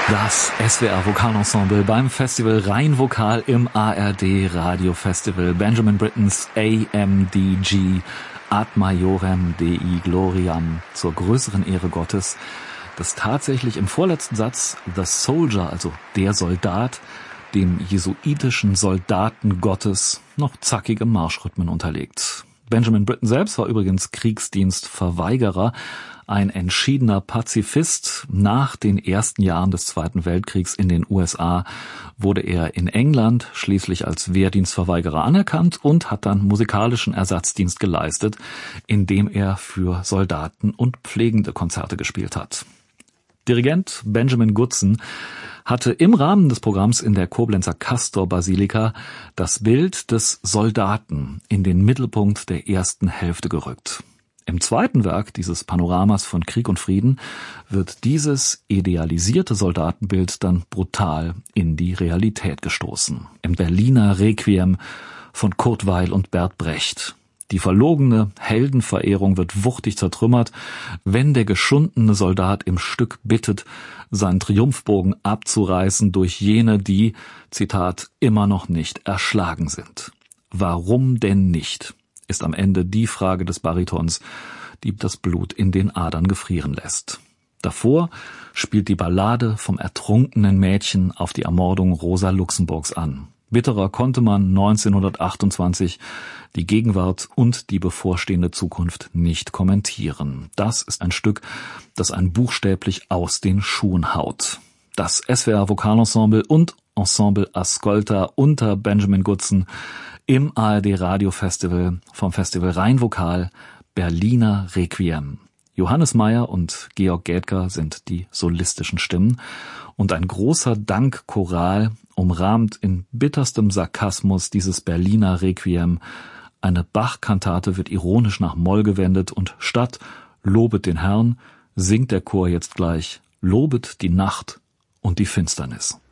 Das SWR Vokalensemble beim Festival Rheinvokal im ARD Radio Festival. Benjamin Brittens AMDG Ad Maiorem Dei Gloriam zur größeren Ehre Gottes, das tatsächlich im vorletzten Satz The Soldier, also der Soldat, dem jesuitischen Soldaten Gottes noch zackige Marschrhythmen unterlegt. Benjamin Britten selbst war übrigens Kriegsdienstverweigerer, ein entschiedener Pazifist. Nach den ersten Jahren des Zweiten Weltkriegs in den USA wurde er in England schließlich als Wehrdienstverweigerer anerkannt und hat dann musikalischen Ersatzdienst geleistet, indem er für Soldaten und Pflegende Konzerte gespielt hat. Dirigent Benjamin Goodson hatte im Rahmen des Programms in der Koblenzer Castor-Basilika das Bild des Soldaten in den Mittelpunkt der ersten Hälfte gerückt. Im zweiten Werk dieses Panoramas von Krieg und Frieden wird dieses idealisierte Soldatenbild dann brutal in die Realität gestoßen. Im Berliner Requiem von Kurt Weill und Bert Brecht. Die verlogene Heldenverehrung wird wuchtig zertrümmert, wenn der geschundene Soldat im Stück bittet, seinen Triumphbogen abzureißen durch jene, die, Zitat, immer noch nicht erschlagen sind. Warum denn nicht, ist am Ende die Frage des Baritons, die das Blut in den Adern gefrieren lässt. Davor spielt die Ballade vom ertrunkenen Mädchen auf die Ermordung Rosa Luxemburgs an. Bitterer konnte man 1928 die Gegenwart und die bevorstehende Zukunft nicht kommentieren. Das ist ein Stück, das einen buchstäblich aus den Schuhen haut. Das SWR Vokalensemble und Ensemble Ascolta unter Benjamin Goodson im ARD Radio Festival vom Festival Rheinvokal Berliner Requiem. Johannes Meyer und Georg Gädger sind die solistischen Stimmen und ein großer Dankchoral umrahmt in bitterstem Sarkasmus dieses Berliner Requiem. Eine Bach-Kantate wird ironisch nach Moll gewendet und statt Lobet den Herrn singt der Chor jetzt gleich Lobet die Nacht und die Finsternis.